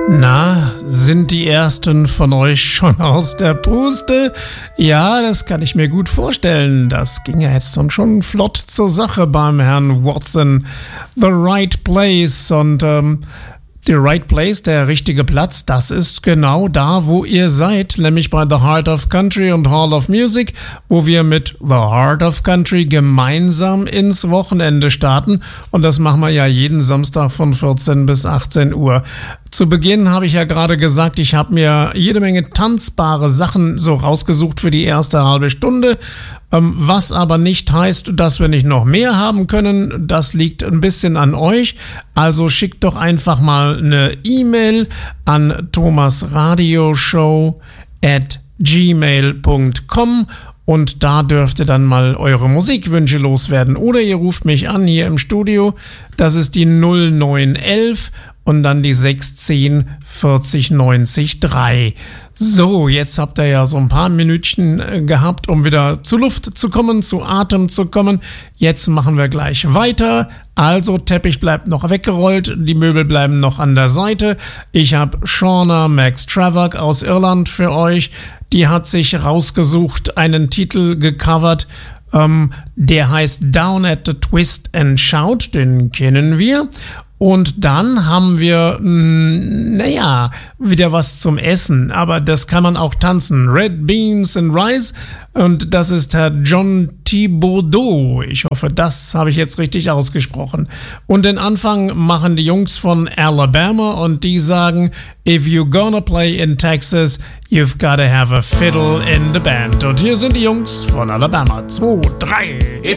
Na, sind die ersten von euch schon aus der Puste? Ja, das kann ich mir gut vorstellen. Das ging ja jetzt schon flott zur Sache beim Herrn Watson. The Right Place und The Right Place, der richtige Platz, das ist genau da, wo ihr seid, nämlich bei The Heart of Country und Hall of Music, wo wir mit The Heart of Country gemeinsam ins Wochenende starten. Und das machen wir ja jeden Samstag von 14 bis 18 Uhr. Zu Beginn habe ich ja gerade gesagt, ich habe mir jede Menge tanzbare Sachen so rausgesucht für die erste halbe Stunde. Was aber nicht heißt, dass wir nicht noch mehr haben können. Das liegt ein bisschen an euch. Also schickt doch einfach mal eine E-Mail an thomasradioshow@gmail.com und da dürft ihr dann mal eure Musikwünsche loswerden. Oder ihr ruft mich an hier im Studio. Das ist die 0911 und dann die 610 40 90 3. So, jetzt habt ihr ja so ein paar Minütchen gehabt, um wieder zu Luft zu kommen, zu Atem zu kommen. Jetzt machen wir gleich weiter. Also, Teppich bleibt noch weggerollt, die Möbel bleiben noch an der Seite. Ich habe Shauna McStravak aus Irland für euch. Die hat sich rausgesucht, einen Titel gecovert, der heißt Down at the Twist and Shout, den kennen wir. Und dann haben wir, wieder was zum Essen, aber das kann man auch tanzen. Red Beans and Rice und das ist Herr John Thibodeau. Ich hoffe, das habe ich jetzt richtig ausgesprochen. Und den Anfang machen die Jungs von Alabama und die sagen, if you're gonna play in Texas, you've gotta have a fiddle in the band. Und hier sind die Jungs von Alabama. 2, 3.